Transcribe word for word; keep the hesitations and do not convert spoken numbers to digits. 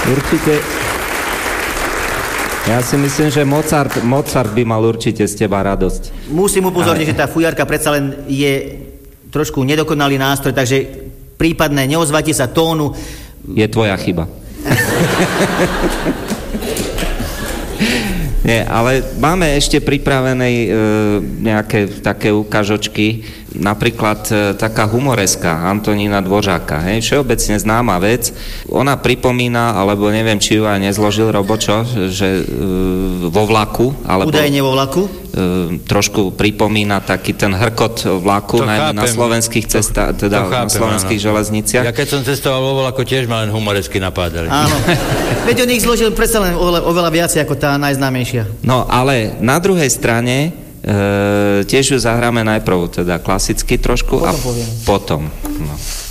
Určite. Ja si myslím, že Mozart, Mozart by mal určite z teba radosť. Musím upozorniť, Ale... že tá fujarka predsa len je trošku nedokonalý nástroj, takže prípadné neozvate sa tónu. Je tvoja chyba. Nie, ale máme ešte pripravené e, nejaké také ukážočky, napríklad e, taká humoreska Antonína Dvořáka, hej, všeobecne známa vec. Ona pripomína, alebo neviem, či ju aj nezložil Robočo, že e, vo vlaku, alebo... Údajne vo vlaku? E, trošku pripomína taký ten hrkot vlaku, najmä na slovenských cestách, teda chápem, na slovenských áno. železniciach. Ja keď som cestoval vo vlaku, tiež ma len humoresky napádali. Áno. Veď on ich zložil predsa len oveľa, oveľa viacej ako tá najznámejšia. No, ale na druhej strane e, tiež ju zahráme najprv teda klasicky trošku potom a poviem. potom. No.